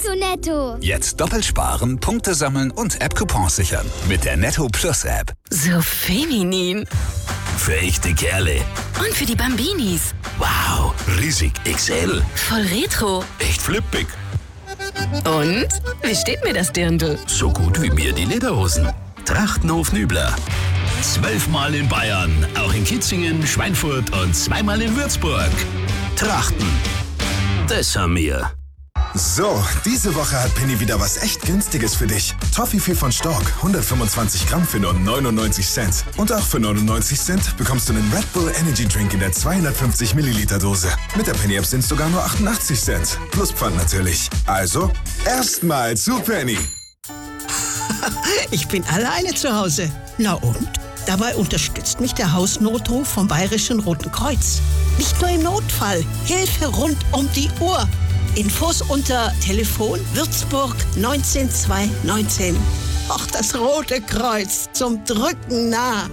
zu Netto. Jetzt doppelt sparen, Punkte sammeln und App-Coupons sichern. Mit der Netto Plus App. So feminin. Für echte Kerle. Und für die Bambinis. Wow, riesig XL. Voll retro. Echt flippig. Und? Wie steht mir das Dirndl? So gut wie mir die Lederhosen. Trachtenhof Nübler. 12-mal in Bayern, auch in Kitzingen, Schweinfurt und 2-mal in Würzburg. Trachten. Das haben wir. So, diese Woche hat Penny wieder was echt Günstiges für dich. Toffifee von Stork, 125 Gramm für nur 99 Cent. Und auch für 99 Cent bekommst du einen Red Bull Energy Drink in der 250 Milliliter Dose. Mit der Penny App sind es sogar nur 88 Cent. Plus Pfand natürlich. Also, erstmal zu Penny. Ich bin alleine zu Hause. Na und? Dabei unterstützt mich der Hausnotruf vom Bayerischen Roten Kreuz. Nicht nur im Notfall, Hilfe rund um die Uhr. Infos unter Telefon Würzburg 19219. Ach, das Rote Kreuz, zum Drücken nah.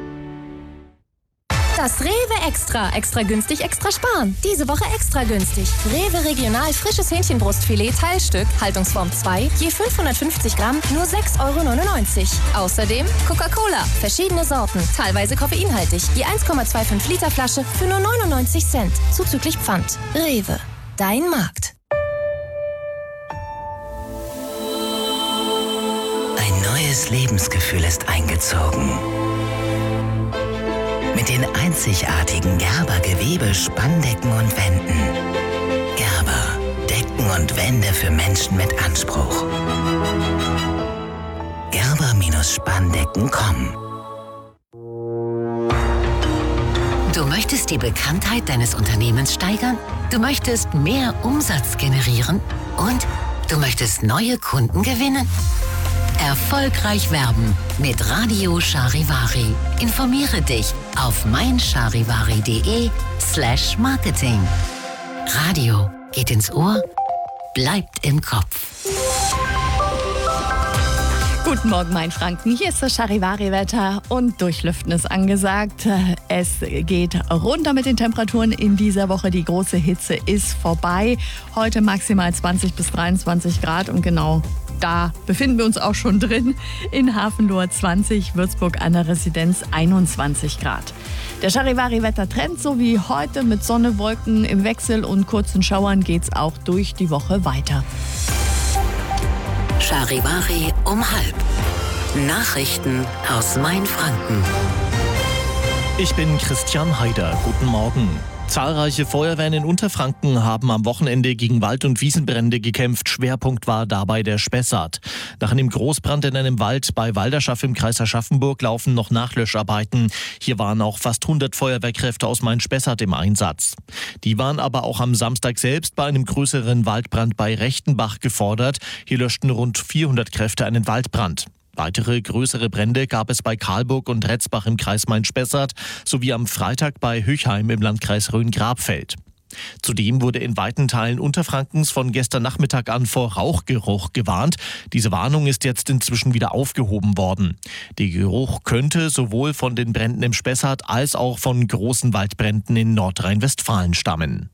Das Rewe Extra. Extra günstig, extra sparen. Diese Woche extra günstig. Rewe Regional frisches Hähnchenbrustfilet Teilstück, Haltungsform 2, je 550 Gramm, nur 6,99 €. Außerdem Coca-Cola, verschiedene Sorten, teilweise koffeinhaltig, je 1,25 Liter Flasche für nur 99 Cent, zuzüglich Pfand. Rewe, dein Markt. Ein neues Lebensgefühl ist eingezogen. Mit den einzigartigen Gerber Gewebe, Spanndecken und Wänden. Gerber, Decken und Wände für Menschen mit Anspruch. Gerber-Spanndecken.com. Du möchtest die Bekanntheit deines Unternehmens steigern? Du möchtest mehr Umsatz generieren? Und du möchtest neue Kunden gewinnen? Erfolgreich werben mit Radio Charivari. Informiere dich auf meincharivari.de/Marketing. Radio geht ins Ohr, bleibt im Kopf. Guten Morgen, Mainfranken. Hier ist das Charivari-Wetter und Durchlüften ist angesagt. Es geht runter mit den Temperaturen in dieser Woche. Die große Hitze ist vorbei. Heute maximal 20 bis 23 Grad und genau da befinden wir uns auch schon drin. In Hafenlohr 20, Würzburg an der Residenz 21 Grad. Der Charivari-Wettertrend, so wie heute mit Sonne, Wolken im Wechsel und kurzen Schauern, geht's auch durch die Woche weiter. Charivari um 12:30. Nachrichten aus Mainfranken. Ich bin Christian Haider. Guten Morgen. Zahlreiche Feuerwehren in Unterfranken haben am Wochenende gegen Wald- und Wiesenbrände gekämpft. Schwerpunkt war dabei der Spessart. Nach einem Großbrand in einem Wald bei Walderschaff im Kreis Aschaffenburg laufen noch Nachlöscharbeiten. Hier waren auch fast 100 Feuerwehrkräfte aus Main-Spessart im Einsatz. Die waren aber auch am Samstag selbst bei einem größeren Waldbrand bei Rechtenbach gefordert. Hier löschten rund 400 Kräfte einen Waldbrand. Weitere größere Brände gab es bei Karlburg und Retzbach im Kreis Main-Spessart sowie am Freitag bei Höchheim im Landkreis Rhön-Grabfeld. Zudem wurde in weiten Teilen Unterfrankens von gestern Nachmittag an vor Rauchgeruch gewarnt. Diese Warnung ist jetzt inzwischen wieder aufgehoben worden. Der Geruch könnte sowohl von den Bränden im Spessart als auch von großen Waldbränden in Nordrhein-Westfalen stammen.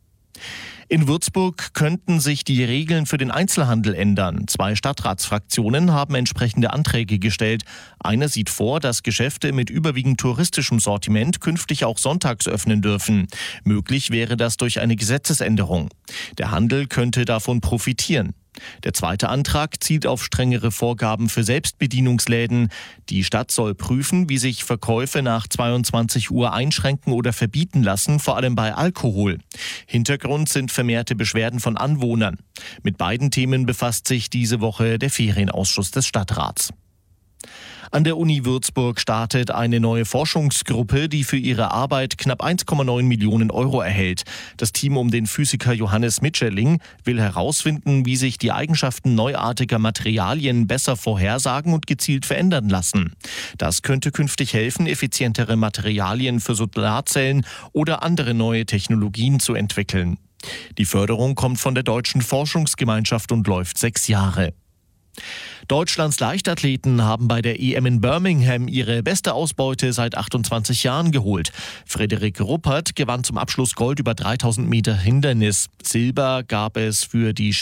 In Würzburg könnten sich die Regeln für den Einzelhandel ändern. 2 Stadtratsfraktionen haben entsprechende Anträge gestellt. Eine sieht vor, dass Geschäfte mit überwiegend touristischem Sortiment künftig auch sonntags öffnen dürfen. Möglich wäre das durch eine Gesetzesänderung. Der Handel könnte davon profitieren. Der zweite Antrag zielt auf strengere Vorgaben für Selbstbedienungsläden. Die Stadt soll prüfen, wie sich Verkäufe nach 22 Uhr einschränken oder verbieten lassen, vor allem bei Alkohol. Hintergrund sind vermehrte Beschwerden von Anwohnern. Mit beiden Themen befasst sich diese Woche der Ferienausschuss des Stadtrats. An der Uni Würzburg startet eine neue Forschungsgruppe, die für ihre Arbeit knapp 1,9 Millionen € erhält. Das Team um den Physiker Johannes Mitscherling will herausfinden, wie sich die Eigenschaften neuartiger Materialien besser vorhersagen und gezielt verändern lassen. Das könnte künftig helfen, effizientere Materialien für Solarzellen oder andere neue Technologien zu entwickeln. Die Förderung kommt von der Deutschen Forschungsgemeinschaft und läuft 6 Jahre. Deutschlands Leichtathleten haben bei der EM in Birmingham ihre beste Ausbeute seit 28 Jahren geholt. Frederik Ruppert gewann zum Abschluss Gold über 3000 Meter Hindernis. Silber gab es für die